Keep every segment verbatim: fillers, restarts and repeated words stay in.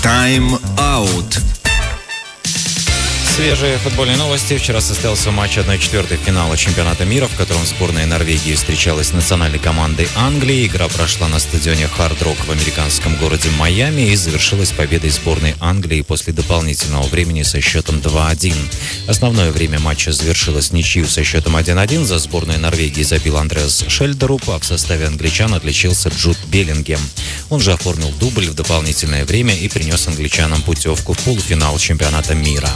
Тайм-аут. Свежие футбольные новости. Вчера состоялся матч одной четвертой финала чемпионата мира, в котором сборная Норвегии встречалась с национальной командой Англии. Игра прошла на стадионе Хард Рок в американском городе Майами и завершилась победой сборной Англии после дополнительного времени со счетом два-один. Основное время матча завершилось ничью со счетом один-один. За сборную Норвегии забил Андреас Шельдеруп, а в составе англичан отличился Джуд Беллингем. Он же оформил дубль в дополнительное время и принес англичанам путевку в полуфинал чемпионата мира.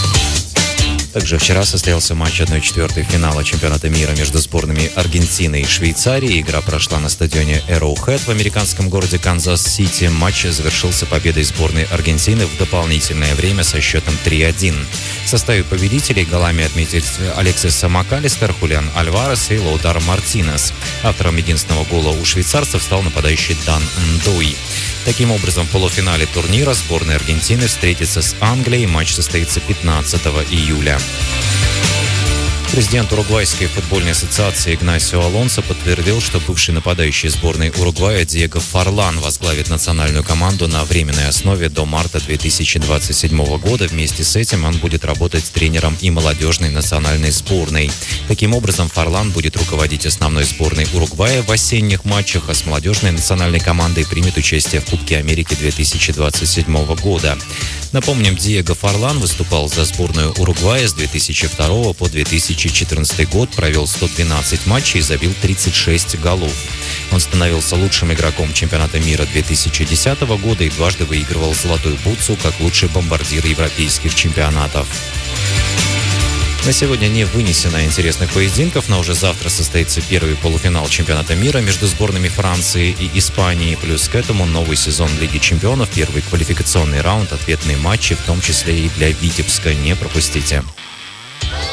Также вчера состоялся матч одной четвертой финала чемпионата мира между сборными Аргентины и Швейцарии. Игра прошла на стадионе Arrowhead в американском городе Канзас-Сити. Матч завершился победой сборной Аргентины в дополнительное время со счетом три-один. В составе победителей голами отметились Алексис МакАлистер, Хулиан Альварес и Лаутаро Мартинес. Автором единственного гола у швейцарцев стал нападающий Дан Ндуй. Таким образом, в полуфинале турнира сборная Аргентины встретится с Англией. Матч состоится пятнадцатого июля. Президент Уругвайской футбольной ассоциации Игнасио Алонсо подтвердил, что бывший нападающий сборной Уругвая Диего Форлан возглавит национальную команду на временной основе до марта две тысячи двадцать седьмого года. Вместе с этим он будет работать тренером и молодежной национальной сборной. Таким образом, Форлан будет руководить основной сборной Уругвая в осенних матчах, а с молодежной национальной командой примет участие в Кубке Америки две тысячи двадцать седьмого года. Напомним, Диего Форлан выступал за сборную Уругвая с две тысячи второго по две тысячи четырнадцатый год, провел сто двенадцать матчей и забил тридцать шесть голов. Он становился лучшим игроком чемпионата мира две тысячи десятого года и дважды выигрывал золотую бутсу как лучший бомбардир европейских чемпионатов. На сегодня не вынесено интересных поединков, но уже завтра состоится первый полуфинал чемпионата мира между сборными Франции и Испании. Плюс к этому новый сезон Лиги чемпионов, первый квалификационный раунд, ответные матчи, в том числе и для Витебска. Не пропустите.